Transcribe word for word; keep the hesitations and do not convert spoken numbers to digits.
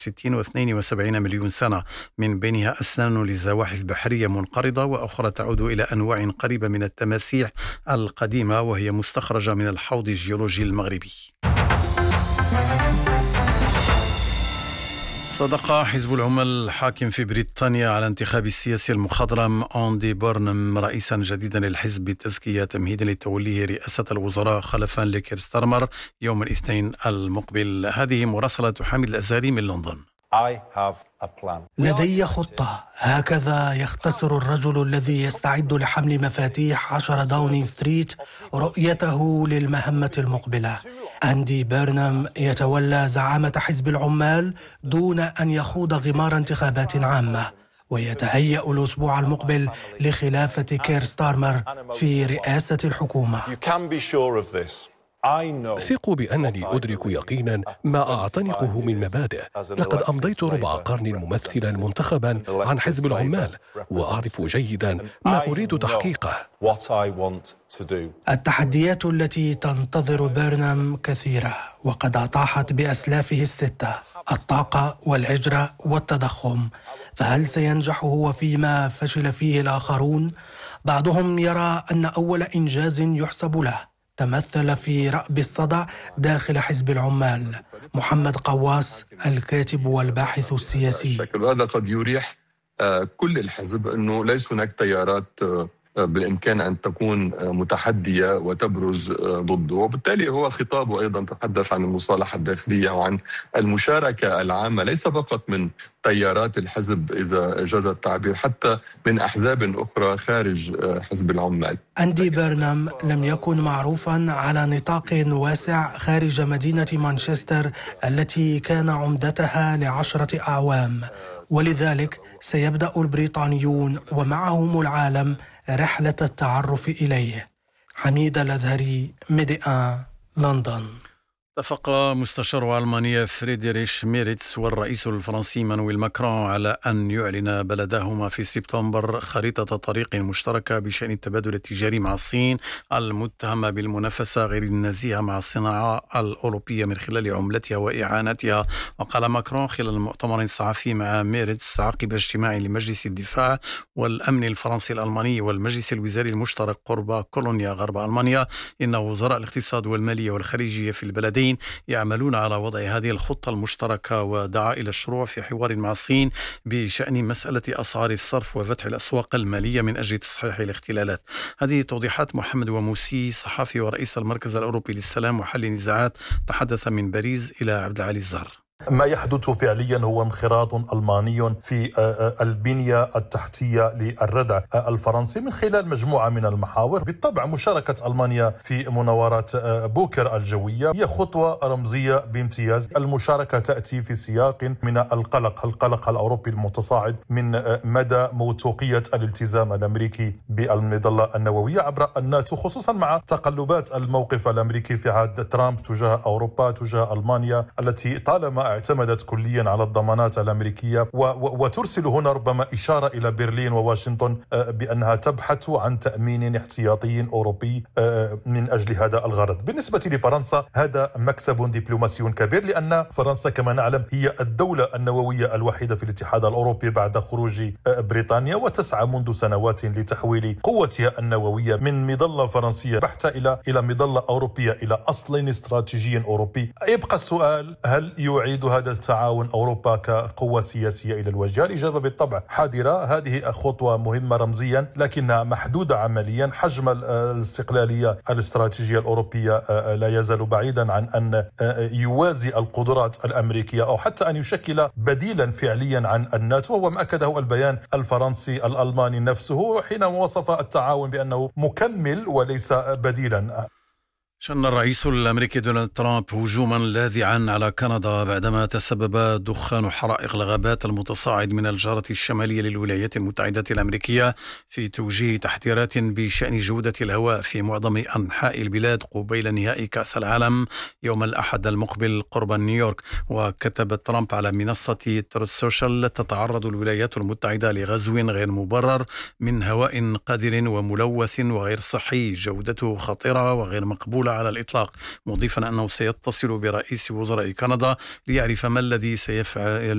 ستين واثنين وسبعين مليون سنة، من بينها أسنان لزواحف بحرية منقرضة، وأخرى تعود إلى أنواع قريبة من التماسيح القديمة، وهي مستخرجة من الحوض الجيولوجي المغربي. صدق حزب العمال الحاكم في بريطانيا على انتخاب السياسي المخضرم أندي بورنهام رئيسا جديدا للحزب بالتزكية تمهيدا لتوليه رئاسة الوزراء خلفا لكير ستارمر يوم الاثنين المقبل. هذه مراسلة حامد الأزهري من لندن. لدي خطة، هكذا يختصر الرجل الذي يستعد لحمل مفاتيح عشرة داونينغ ستريت رؤيته للمهمة المقبلة. أندي بورنهام يتولى زعامة حزب العمال دون أن يخوض غمار انتخابات عامة، ويتهيأ الأسبوع المقبل لخلافة كير ستارمر في رئاسة الحكومة. ثقوا بأنني أدرك يقينا ما أعتنقه من مبادئ. لقد أمضيت ربع قرن ممثلا منتخبا عن حزب العمال، وأعرف جيدا ما أريد تحقيقه. التحديات التي تنتظر بورنهام كثيرة، وقد أطاحت بأسلافه الستة: الطاقة والهجرة والتضخم. فهل سينجح هو فيما فشل فيه الآخرون؟ بعضهم يرى أن أول إنجاز يحسب له تمثل في رأب الصدع داخل حزب العمال. محمد قواس الكاتب والباحث السياسي: هذا قد يريح كل الحزب أنه ليس هناك تيارات بالإمكان أن تكون متحدية وتبرز ضده، وبالتالي هو خطابه أيضا تحدث عن المصالحة الداخلية وعن المشاركة العامة، ليس فقط من تيارات الحزب إذا جاز التعبير، حتى من أحزاب أخرى خارج حزب العمال. أندي بورنهام لم يكن معروفا على نطاق واسع خارج مدينة مانشستر التي كان عمدتها لعشرة أعوام، ولذلك سيبدأ البريطانيون ومعهم العالم رحلة التعرف إليه. حميد الأزهري، ميديان، لندن. اتفق مستشار ألمانيا فريدريش ميرتس والرئيس الفرنسي مانويل ماكرون على أن يعلن بلداهما في سبتمبر خريطة طريق مشتركة بشأن التبادل التجاري مع الصين المتهمة بالمنافسة غير النزيهة مع الصناعة الأوروبية من خلال عملتها وإعانتها. وقال ماكرون خلال مؤتمر صحفي مع ميرتس عقب اجتماع لمجلس الدفاع والأمن الفرنسي الألماني والمجلس الوزاري المشترك قرب كولونيا غرب ألمانيا إن وزراء الاقتصاد والمالية والخارجية في البلدين يعملون على وضع هذه الخطة المشتركة، ودعا إلى الشروع في حوار مع الصين بشأن مسألة أسعار الصرف وفتح الأسواق المالية من أجل تصحيح الاختلالات. هذه توضيحات محمد وموسي، صحفي ورئيس المركز الأوروبي للسلام وحل النزاعات، تحدث من باريس إلى عبد العالي الزهر. ما يحدث فعليا هو انخراط ألماني في البنية التحتية للردع الفرنسي من خلال مجموعة من المحاور. بالطبع مشاركة ألمانيا في مناورات بوكر الجوية هي خطوة رمزية بامتياز. المشاركة تأتي في سياق من القلق القلق الأوروبي المتصاعد من مدى موثوقية الالتزام الأمريكي بالمظلة النووية عبر الناتو، خصوصا مع تقلبات الموقف الأمريكي في عهد ترامب تجاه أوروبا تجاه ألمانيا التي طالما اعتمدت كليا على الضمانات الأمريكية، وترسل هنا ربما إشارة إلى برلين وواشنطن بأنها تبحث عن تأمين احتياطي أوروبي من أجل هذا الغرض. بالنسبة لفرنسا هذا مكسب دبلوماسي كبير، لأن فرنسا كما نعلم هي الدولة النووية الوحيدة في الاتحاد الأوروبي بعد خروج بريطانيا، وتسعى منذ سنوات لتحويل قوتها النووية من مظلة فرنسية بحتة إلى إلى مظلة أوروبية، إلى أصل استراتيجي أوروبي. يبقى السؤال: هل يعيد هذا التعاون أوروبا كقوة سياسية إلى الوجه؟ الإجابة بالطبع حاذرة. هذه خطوة مهمة رمزيا لكنها محدودة عمليا. حجم الاستقلالية الاستراتيجية الأوروبية لا يزال بعيدا عن أن يوازي القدرات الأمريكية أو حتى أن يشكل بديلا فعليا عن الناتو، وما أكده البيان الفرنسي الألماني نفسه حين وصف التعاون بأنه مكمل وليس بديلا. شن الرئيس الأمريكي دونالد ترامب هجوما لاذعا على كندا بعدما تسبب دخان حرائق الغابات المتصاعد من الجارة الشمالية للولايات المتحدة الأمريكية في توجيه تحذيرات بشأن جودة الهواء في معظم أنحاء البلاد قبيل نهائي كأس العالم يوم الأحد المقبل قرب نيويورك. وكتب ترامب على منصة تروث سوشيال: تتعرض الولايات المتحدة لغزو غير مبرر من هواء قذر وملوث وغير صحي جودته خطيرة وغير مقبولة على الإطلاق، مضيفا أنه سيتصل برئيس وزراء كندا ليعرف ما الذي سيفعل